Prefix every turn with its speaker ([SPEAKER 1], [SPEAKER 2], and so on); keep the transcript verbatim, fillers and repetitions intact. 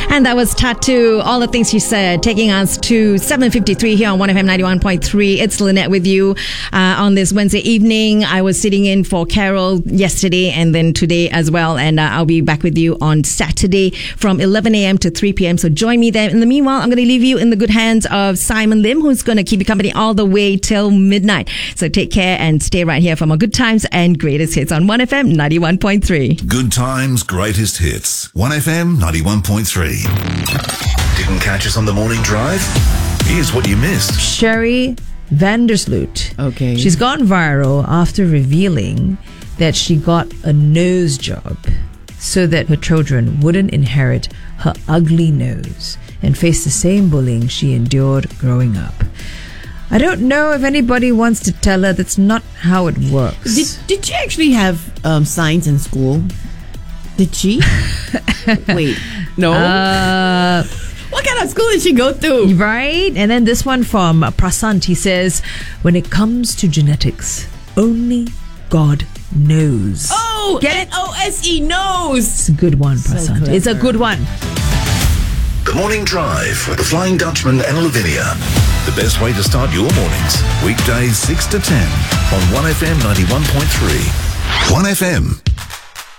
[SPEAKER 1] And that was Tattoo, all the things you said, taking us to seven fifty-three here on one F M ninety-one point three. It's Lynette with you uh, on this Wednesday evening. I was sitting in for Carol yesterday and then today as well. And uh, I'll be back with you on Saturday from eleven a.m. to three p.m. So join me there. In the meanwhile, I'm going to leave you in the good hands of Simon Lim, who's going to keep you company all the way till midnight. So take care and stay right here for more good times and greatest hits on one F M ninety-one point three.
[SPEAKER 2] Good times, greatest hits. one F M ninety-one point three. Didn't catch us on the morning drive? Here's what you missed.
[SPEAKER 3] Sherry Vandersloot.
[SPEAKER 4] Okay.
[SPEAKER 3] She's gone viral after revealing that she got a nose job so that her children wouldn't inherit her ugly nose and face the same bullying she endured growing up. I don't know if anybody wants to tell her that's not how it works.
[SPEAKER 4] Did, did she actually have um, signs in school? Did she? Wait, no?
[SPEAKER 3] Uh,
[SPEAKER 4] what kind of school did she go to?
[SPEAKER 3] right? And then this one from Prasant. He says, when it comes to genetics, only God knows.
[SPEAKER 4] Oh,
[SPEAKER 3] Get it?
[SPEAKER 4] N O S E, knows.
[SPEAKER 3] It's a good one, Prasant.
[SPEAKER 4] So
[SPEAKER 3] it's a good one.
[SPEAKER 2] The Morning Drive with the Flying Dutchman and Lavinia. The best way to start your mornings. Weekdays six to ten on one F M ninety-one point three. one F M.